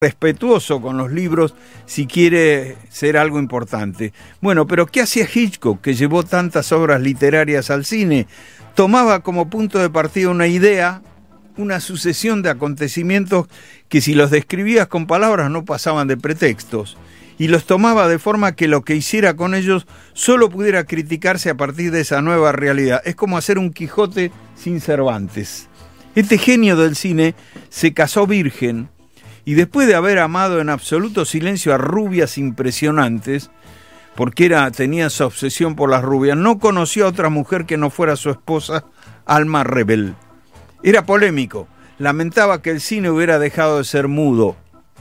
respetuoso con los libros si quiere ser algo importante. Bueno, pero ¿qué hacía Hitchcock, que llevó tantas obras literarias al cine? Tomaba como punto de partida una idea, una sucesión de acontecimientos que si los describías con palabras no pasaban de pretextos, y los tomaba de forma que lo que hiciera con ellos solo pudiera criticarse a partir de esa nueva realidad. Es como hacer un Quijote sin Cervantes. Este genio del cine se casó virgen, y después de haber amado en absoluto silencio a rubias impresionantes, porque tenía esa obsesión por las rubias, no conoció a otra mujer que no fuera su esposa, Alma Rebel. Era polémico, lamentaba que el cine hubiera dejado de ser mudo.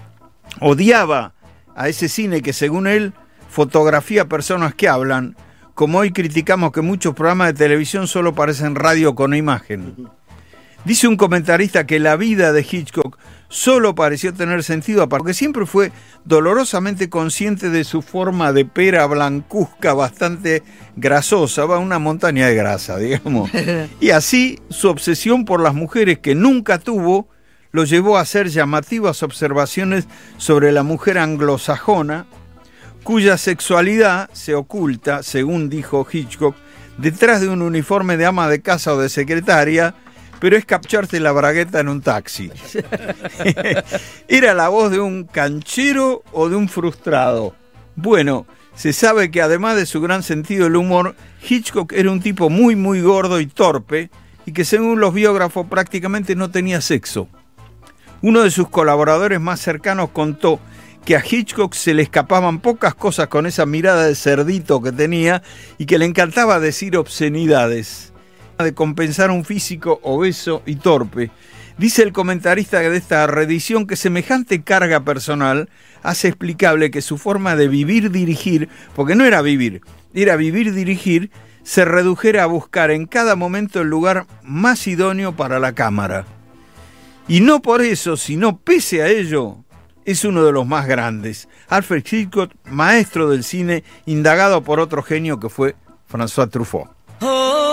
Odiaba a ese cine que, según él, fotografía personas que hablan, como hoy criticamos que muchos programas de televisión solo parecen radio con imagen. Dice un comentarista que la vida de Hitchcock solo pareció tener sentido porque siempre fue dolorosamente consciente de su forma de pera blancuzca, bastante grasosa, una montaña de grasa, digamos. Y así su obsesión por las mujeres que nunca tuvo lo llevó a hacer llamativas observaciones sobre la mujer anglosajona, cuya sexualidad se oculta, según dijo Hitchcock, detrás de un uniforme de ama de casa o de secretaria, pero es capcharte la bragueta en un taxi. ¿Era la voz de un canchero o de un frustrado? Bueno, se sabe que además de su gran sentido del humor, Hitchcock era un tipo muy muy gordo y torpe, y que según los biógrafos prácticamente no tenía sexo. Uno de sus colaboradores más cercanos contó que a Hitchcock se le escapaban pocas cosas con esa mirada de cerdito que tenía y que le encantaba decir obscenidades, de compensar un físico obeso y torpe. Dice el comentarista de esta reedición que semejante carga personal hace explicable que su forma de vivir-dirigir, porque no era vivir, era vivir-dirigir, se redujera a buscar en cada momento el lugar más idóneo para la cámara. Y no por eso, sino pese a ello, es uno de los más grandes. Alfred Hitchcock, maestro del cine, indagado por otro genio que fue François Truffaut.